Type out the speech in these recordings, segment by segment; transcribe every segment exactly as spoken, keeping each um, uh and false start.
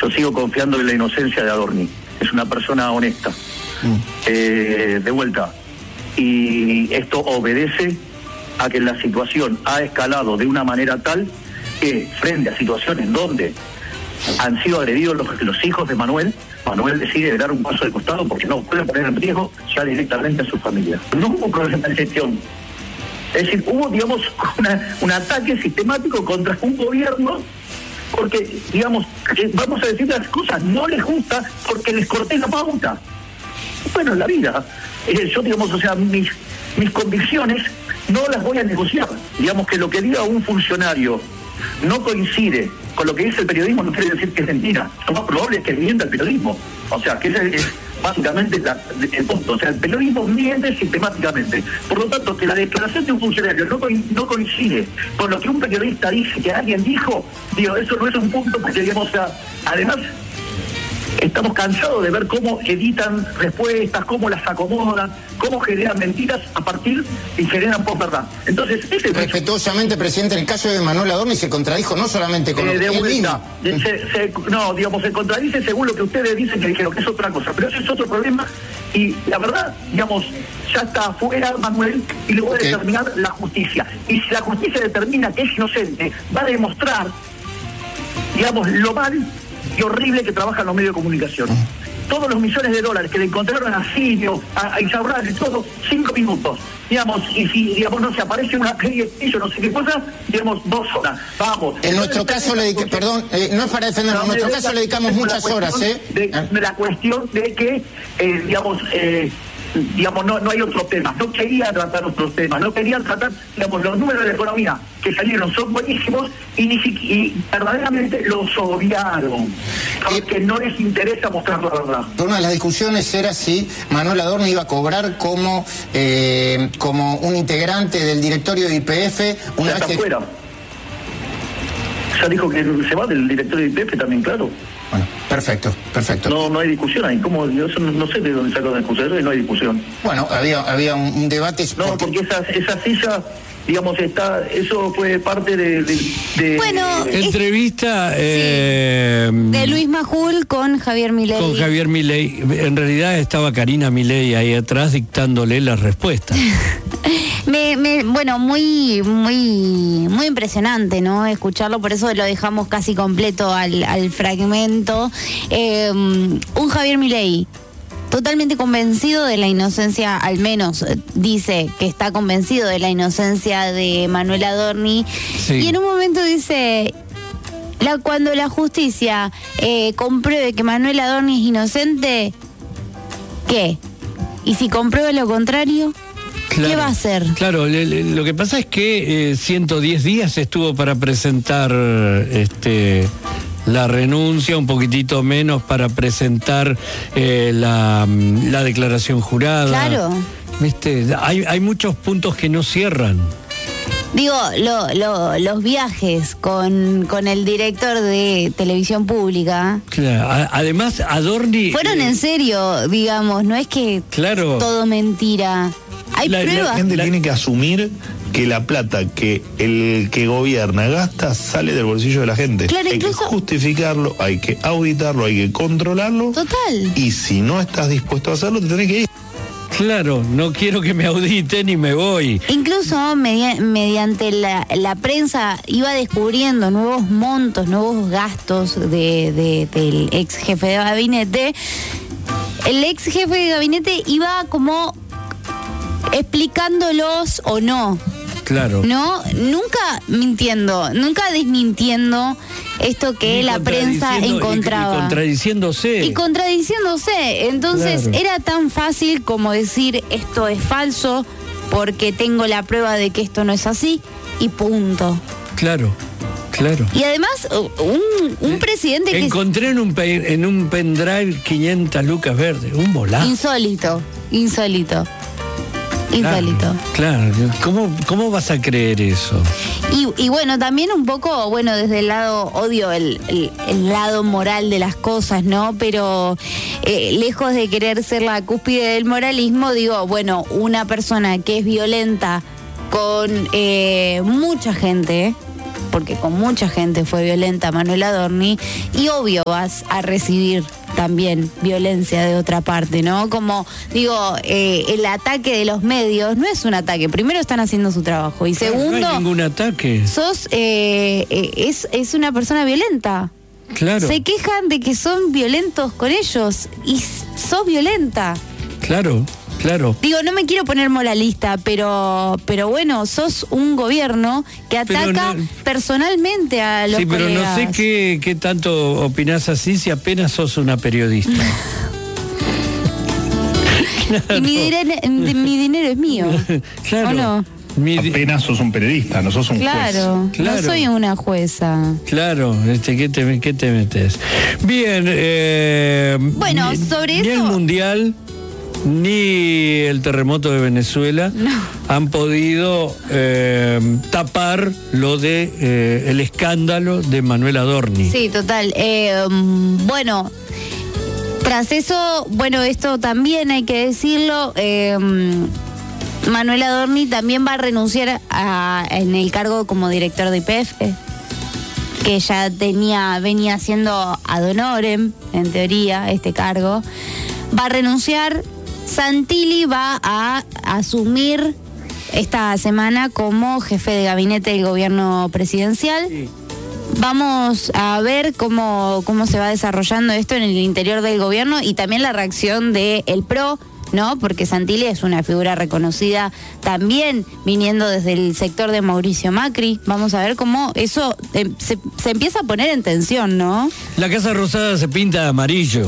yo sigo confiando en la inocencia de Adorni. Es una persona honesta. Mm. Eh, de vuelta. Y esto obedece a que la situación ha escalado de una manera tal que frente a situaciones donde han sido agredidos los, los hijos de Manuel, Manuel decide dar un paso de costado porque no puede poner en riesgo ya directamente a su familia. No hubo problema de gestión. Es decir, hubo, digamos, una, un ataque sistemático contra un gobierno porque, digamos, vamos a decir las cosas, no les gusta porque les corté la pauta. Bueno, en la vida, eh, yo, digamos, o sea, mis, mis convicciones no las voy a negociar. Digamos que lo que diga un funcionario no coincide con lo que dice el periodismo, no quiere decir que es mentira. Lo más probable es que mienta el periodismo. O sea, que ese es básicamente la, el punto. O sea, el periodismo miente sistemáticamente. Por lo tanto, que la declaración de un funcionario no, co no coincide con lo que un periodista dice que alguien dijo, digo, eso no es un punto porque, digamos, o sea, además estamos cansados de ver cómo editan respuestas, cómo las acomodan, cómo generan mentiras a partir y generan por verdad. Entonces, ese respetuosamente, es... presidente, el caso de Manuel Adorni se contradijo no solamente con eh, lo que él mismo. Se, se, no, digamos, se contradice según lo que ustedes dicen que dijeron, que es otra cosa, pero ese es otro problema y la verdad, digamos, ya está afuera Manuel y luego okay. de determinar la justicia. Y si la justicia determina que es inocente, va a demostrar, digamos, lo mal y horrible que trabajan los medios de comunicación. Todos los millones de dólares que le encontraron a Silvio, a, a Isaurralde, todo, cinco minutos. Digamos, y si, digamos, no se aparece una serie, yo no sé qué cosa, digamos, dos horas. Vamos. En nuestro caso, le dedica, perdón, eh, no es para defenderlo, en nuestro caso le dedicamos muchas horas, ¿eh? De, de la cuestión de que, eh, digamos, eh, digamos, no, no hay otros temas, no querían tratar otros temas, no querían tratar, digamos, los números de la economía que salieron son buenísimos y, ni y verdaderamente los obviaron, porque no les interesa mostrar la verdad. Una de las discusiones era si Manuel Adorni iba a cobrar como, eh, como un integrante del directorio de Y P F una ya vez está que... fuera. Ya dijo que se va del directorio de Y P F también, claro. Bueno, perfecto, perfecto. No, no hay discusión ahí. ¿Cómo? Yo no, no sé de dónde sacó la discusión, no hay discusión. Bueno, había, había un, un debate... No, porque, porque esa, esa silla, digamos, está, eso fue parte de... de, de bueno, de, entrevista sí, eh, de Luis Majul con Javier Milei. Con Javier Milei. En realidad estaba Karina Milei ahí atrás dictándole la respuesta. Me, me, bueno, muy, muy, muy impresionante, ¿no? Escucharlo, por eso lo dejamos casi completo al, al fragmento. Eh, un Javier Milei totalmente convencido de la inocencia, al menos dice que está convencido de la inocencia de Manuel Adorni, sí. Y en un momento dice, la, cuando la justicia eh, compruebe que Manuel Adorni es inocente, ¿qué? ¿Y si comprueba lo contrario? Claro, ¿qué va a hacer? Claro, le, le, lo que pasa es que eh, ciento diez días estuvo para presentar este, la renuncia, un poquitito menos para presentar eh, la, la declaración jurada. Claro. ¿Viste? Hay, hay muchos puntos que no cierran. Digo, lo, lo, los viajes con, con el director de televisión pública. Claro, además Adorni... Fueron eh, en serio, digamos, no es que claro, todo mentira. Hay la, pruebas. La gente la... tiene que asumir que la plata que el que gobierna gasta sale del bolsillo de la gente. Claro, hay incluso... que justificarlo, hay que auditarlo, hay que controlarlo. Total. Y si no estás dispuesto a hacerlo, te tenés que ir. Claro, no quiero que me auditen y me voy. Incluso media, mediante la, la prensa iba descubriendo nuevos montos, nuevos gastos de, de, del ex jefe de gabinete. El ex jefe de gabinete iba como explicándolos o no. Claro. No, nunca mintiendo, nunca desmintiendo esto que la prensa encontraba. Y, y contradiciéndose. Y contradiciéndose. Entonces claro, era tan fácil como decir esto es falso porque tengo la prueba de que esto no es así y punto. Claro. Claro. Y además, un, un presidente que... Encontré en un, en un pendrive quinientas lucas verdes, un volado. Insólito, insólito. Insólito. Claro, claro. ¿Cómo, ¿Cómo vas a creer eso? Y, y bueno, también un poco, bueno, desde el lado, odio el, el, el lado moral de las cosas, ¿no? Pero eh, lejos de querer ser la cúspide del moralismo, digo, bueno, una persona que es violenta con eh, mucha gente, porque con mucha gente fue violenta Manuel Adorni, y obvio vas a recibir también violencia de otra parte, ¿no? Como digo, eh, el ataque de los medios no es un ataque. Primero están haciendo su trabajo y segundo, no hay ningún ataque. Sos eh, eh, es es una persona violenta. Claro. Se quejan de que son violentos con ellos y sos violenta. Claro, claro. Digo, no me quiero poner moralista, pero pero bueno, sos un gobierno que ataca no, personalmente a los sí, pero colegas. No sé qué, qué tanto opinás así si apenas sos una periodista. Claro. Y mi, dire- mi dinero es mío. Claro. ¿O no? Mi... Apenas sos un periodista, no sos un claro, juez. Claro, no soy una jueza. Claro, este, ¿qué te, qué te metes? Bien, eh, bueno, ni, sobre ni eso... el Mundial, ni el terremoto de Venezuela no. han podido eh, tapar lo de eh, el escándalo de Manuel Adorni. Sí, total. Eh, bueno... Tras eso, bueno, esto también hay que decirlo, eh, Manuel Adorni también va a renunciar a, en el cargo como director de Y P F, que ya tenía, venía haciendo ad honorem, en teoría, este cargo. Va a renunciar. Santilli va a asumir esta semana como jefe de gabinete del gobierno presidencial. Sí. Vamos a ver cómo, cómo se va desarrollando esto en el interior del gobierno y también la reacción del P R O, ¿no? Porque Santilli es una figura reconocida también viniendo desde el sector de Mauricio Macri. Vamos a ver cómo eso eh, se, se empieza a poner en tensión, ¿no? La Casa Rosada se pinta de amarillo.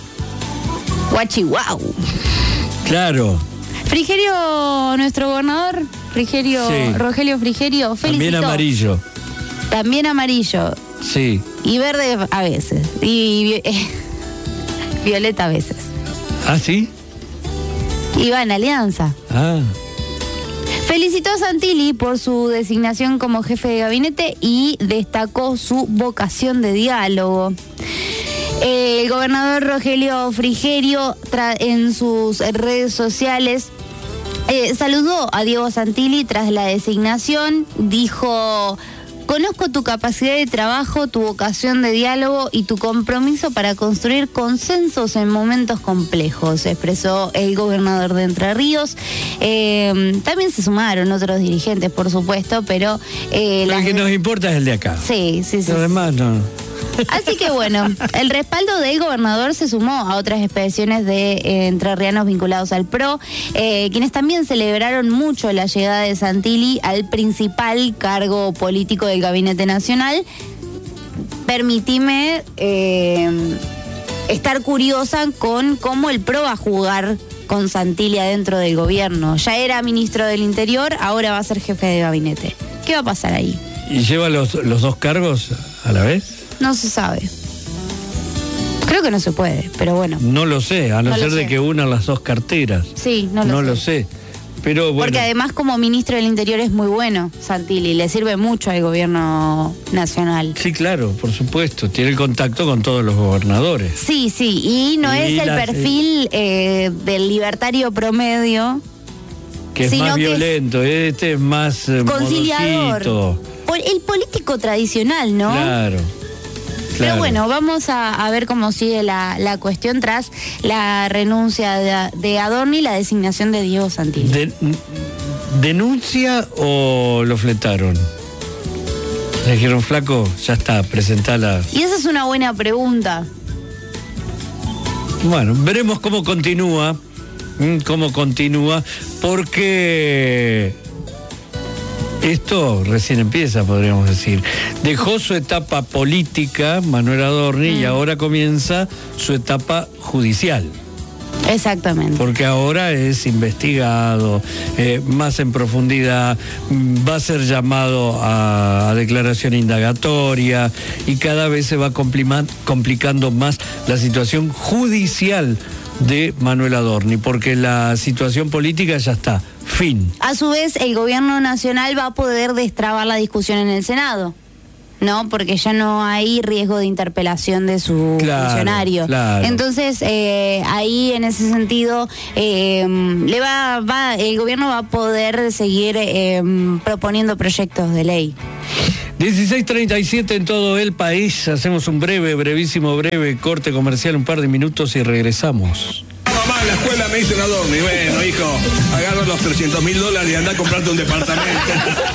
Guachihuau. Claro. Frigerio, nuestro gobernador, Frigerio, sí. Rogelio Frigerio, felicitó. También amarillo. También amarillo. Sí. Y verde a veces. Y eh, violeta a veces. ¿Ah, sí? Iba en alianza. Ah. Felicitó a Santilli por su designación como jefe de gabinete y destacó su vocación de diálogo. El gobernador Rogelio Frigerio tra- en sus redes sociales eh, saludó a Diego Santilli tras la designación. Dijo: conozco tu capacidad de trabajo, tu vocación de diálogo y tu compromiso para construir consensos en momentos complejos, expresó el gobernador de Entre Ríos. Eh, también se sumaron otros dirigentes, por supuesto, pero... Eh, Lo que de... nos importa es el de acá. Sí, sí, sí. Lo demás no... Así que bueno, el respaldo del gobernador se sumó a otras expresiones de eh, entrerrianos vinculados al P R O, eh, quienes también celebraron mucho la llegada de Santilli al principal cargo político del Gabinete Nacional. Permitime eh, estar curiosa con cómo el P R O va a jugar con Santilli adentro del gobierno. Ya era ministro del Interior, ahora va a ser jefe de gabinete. ¿Qué va a pasar ahí? ¿Y lleva los, los dos cargos a la vez? No se sabe. Creo que no se puede, pero bueno. No lo sé, a no, no ser de que una las dos carteras. Sí, no lo no sé. lo sé. Pero bueno. Porque además como ministro del Interior es muy bueno, Santilli, le sirve mucho al gobierno nacional. Sí, claro, por supuesto, tiene el contacto con todos los gobernadores. Sí, sí, y no y es el las, perfil eh, del libertario promedio. Que es más violento, es, este es más eh, conciliador. Modosito. El político tradicional, ¿no? Claro. Pero bueno, vamos a, a ver cómo sigue la, la cuestión tras la renuncia de, de Adorni y la designación de Diego Santilli. De, ¿Denuncia o lo fletaron? Le dijeron, flaco, ya está, presentala. Y esa es una buena pregunta. Bueno, veremos cómo continúa, cómo continúa, porque... esto recién empieza, podríamos decir. Dejó su etapa política, Manuel Adorni, mm. y ahora comienza su etapa judicial. Exactamente. Porque ahora es investigado, eh, más en profundidad, va a ser llamado a, a declaración indagatoria y cada vez se va complicando más la situación judicial de Manuel Adorni, porque la situación política ya está. Fin. A su vez, el gobierno nacional va a poder destrabar la discusión en el Senado, ¿no? Porque ya no hay riesgo de interpelación de su claro, funcionario. Claro. Entonces, eh, ahí en ese sentido, eh, le va, va, el gobierno va a poder seguir eh, proponiendo proyectos de ley. dieciséis treinta y siete en todo el país. Hacemos un breve, brevísimo, breve corte comercial, un par de minutos y regresamos. Mamá, en la escuela me dicen Adorni, bueno, hijo, agarra los trescientos mil dólares y anda a comprarte un departamento.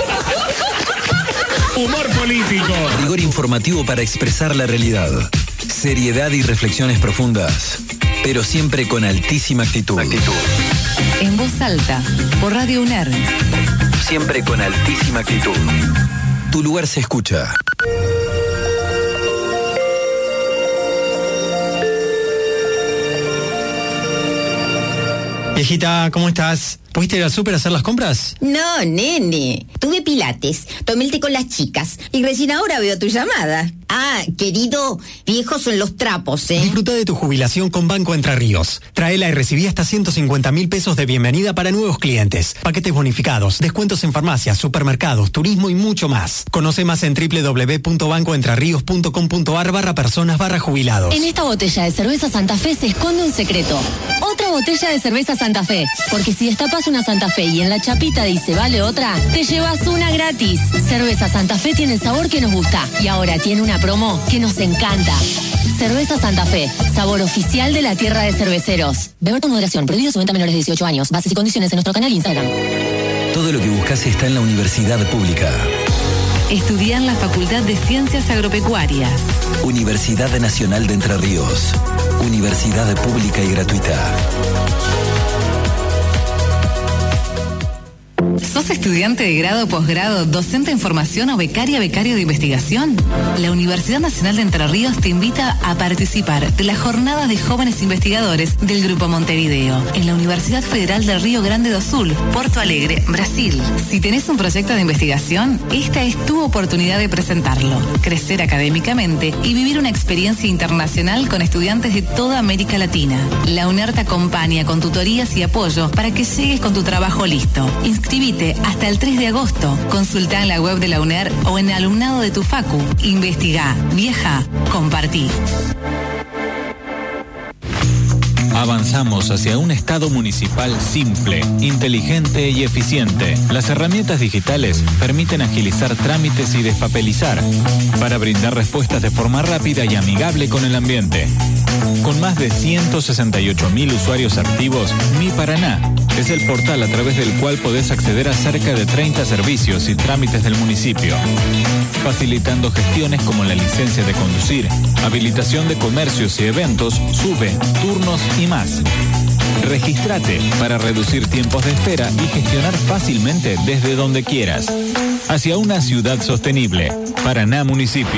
Humor político. Rigor informativo para expresar la realidad. Seriedad y reflexiones profundas, pero siempre con altísima actitud. Actitud. En voz alta, por Radio UNER. Siempre con altísima actitud. Tu lugar se escucha. Viejita, ¿cómo estás? ¿Pudiste ir al súper a hacer las compras? No, nene. Tuve pilates, tomé el té con las chicas y recién ahora veo tu llamada. Ah, querido, viejos son los trapos, ¿eh? Disfruta de tu jubilación con Banco Entre Ríos. Traela y recibí hasta ciento cincuenta mil pesos de bienvenida para nuevos clientes. Paquetes bonificados, descuentos en farmacias, supermercados, turismo y mucho más. Conoce más en doble u doble u doble u punto banco entre ríos punto com punto a r barra personas barra jubilados. En esta botella de cerveza Santa Fe se esconde un secreto. Otra botella de cerveza Santa Fe. Porque si destapas una Santa Fe y en la chapita dice vale otra, te llevas una gratis. Cerveza Santa Fe tiene el sabor que nos gusta y ahora tiene una promo que nos encanta. Cerveza Santa Fe, sabor oficial de la tierra de cerveceros. Beber con moderación, prohibido su venta a menores de dieciocho años. Bases y condiciones en nuestro canal Instagram. Todo lo que buscas está en la Universidad Pública. Estudia en la Facultad de Ciencias Agropecuarias. Universidad Nacional de Entre Ríos. Universidad pública y gratuita. ¿Sos estudiante de grado, posgrado, docente en formación o becaria, becario de investigación? La Universidad Nacional de Entre Ríos te invita a participar de las jornadas de jóvenes investigadores del Grupo Montevideo en la Universidad Federal del Río Grande do Sul, Porto Alegre, Brasil. Si tenés un proyecto de investigación, esta es tu oportunidad de presentarlo, crecer académicamente y vivir una experiencia internacional con estudiantes de toda América Latina. La UNER te acompaña con tutorías y apoyo para que llegues con tu trabajo listo. Inscribite hasta el tres de agosto. Consulta en la web de la UNER o en el alumnado de tu facu. Investigá, viaja, compartí. Avanzamos hacia un Estado municipal simple, inteligente y eficiente. Las herramientas digitales permiten agilizar trámites y despapelizar para brindar respuestas de forma rápida y amigable con el ambiente. Con más de ciento sesenta y ocho mil usuarios activos, Mi Paraná es el portal a través del cual podés acceder a cerca de treinta servicios y trámites del municipio, facilitando gestiones como la licencia de conducir, habilitación de comercios y eventos, sube, turnos y más. Regístrate para reducir tiempos de espera y gestionar fácilmente desde donde quieras. Hacia una ciudad sostenible. Paraná Municipio.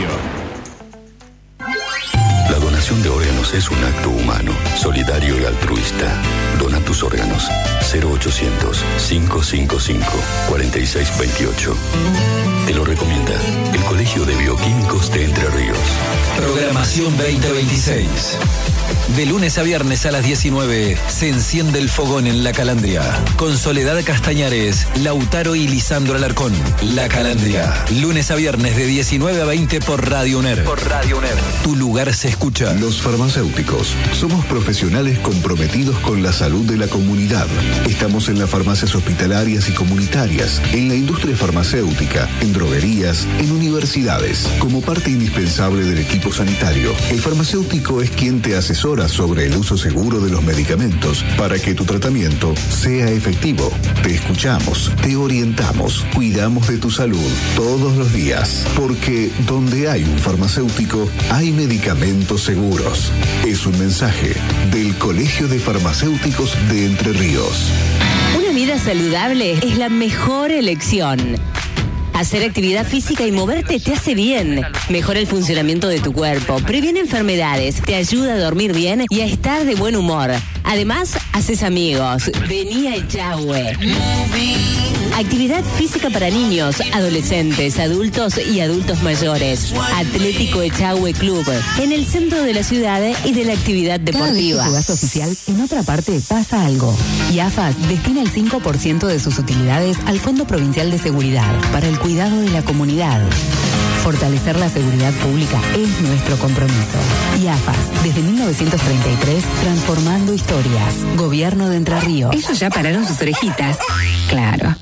La donación de órganos es un acto humano, solidario y altruista. Dona tus órganos. cero ochocientos, cinco cinco cinco, cuatro seis dos ocho. Te lo recomienda el Colegio de Bioquímicos de Entre Ríos. Programación veinte veintiséis. De lunes a viernes a las diecinueve se enciende el fogón en La Calandria. Con Soledad Castañares, Lautaro y Lisandro Alarcón. La Calandria. Lunes a viernes de diecinueve a veinte por Radio UNER. Por Radio UNER. Tu lugar se escucha. Los farmacéuticos somos profesionales comprometidos con la salud de la comunidad. Estamos en las farmacias hospitalarias y comunitarias, en la industria farmacéutica, en droguerías, en universidades. Como parte indispensable del equipo sanitario, el farmacéutico es quien te asesora sobre el uso seguro de los medicamentos para que tu tratamiento sea efectivo. Te escuchamos, te orientamos, cuidamos de tu salud todos los días, porque donde hay un farmacéutico hay medicamentos seguros. Es un mensaje del Colegio de Farmacéuticos de Entre Ríos. Una vida saludable es la mejor elección. Hacer actividad física y moverte te hace bien. Mejora el funcionamiento de tu cuerpo, previene enfermedades, te ayuda a dormir bien y a estar de buen humor. Además, haces amigos. Vení a Echagüe. Actividad física para niños, adolescentes, adultos y adultos mayores. Atlético Echagüe Club, en el centro de la ciudad y de la actividad deportiva. Cada vez que jugás oficial, en otra parte pasa algo. Y A F A S destina el cinco por ciento de sus utilidades al Fondo Provincial de Seguridad para el cuidado de la comunidad. Fortalecer la seguridad pública es nuestro compromiso. Y A F A S, desde mil novecientos treinta y tres, transformando historias. Gobierno de Entre Ríos. Ellos ya pararon sus orejitas. Claro.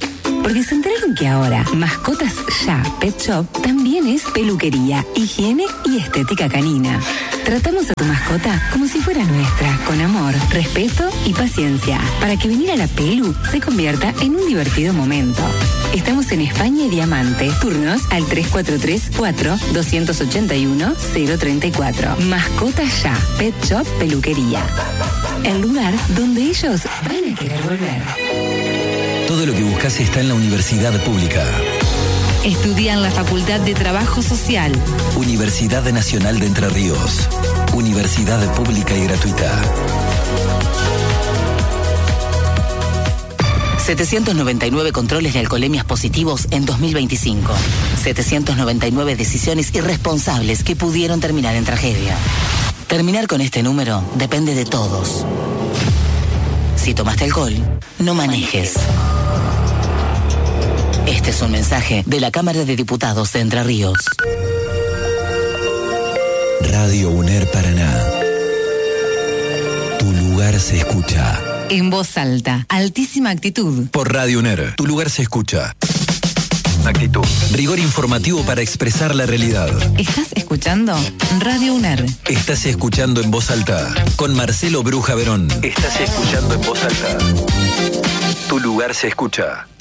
Porque se enteraron que ahora Mascotas Ya Pet Shop también es peluquería, higiene y estética canina. Tratamos a tu mascota como si fuera nuestra, con amor, respeto y paciencia, para que venir a la pelu se convierta en un divertido momento. Estamos en España y Diamante. Turnos al tres cuatro tres, cuatro, dos ocho uno, cero tres cuatro. Mascotas Ya Pet Shop Peluquería. El lugar donde ellos van a querer volver. Todo lo que buscas está en la Universidad Pública. Estudia en la Facultad de Trabajo Social. Universidad Nacional de Entre Ríos. Universidad pública y gratuita. setecientos noventa y nueve controles de alcoholemias positivos en dos mil veinticinco. setecientos noventa y nueve decisiones irresponsables que pudieron terminar en tragedia. Terminar con este número depende de todos. Si tomaste alcohol, no manejes. Este es un mensaje de la Cámara de Diputados de Entre Ríos. Radio UNER Paraná. Tu lugar se escucha. En voz alta, altísima actitud. Por Radio UNER, tu lugar se escucha. Actitud. Rigor informativo para expresar la realidad. ¿Estás escuchando? Radio UNER. Estás escuchando En Voz Alta con Marcelo Bruja Verón. Estás escuchando En Voz Alta. Tu lugar se escucha.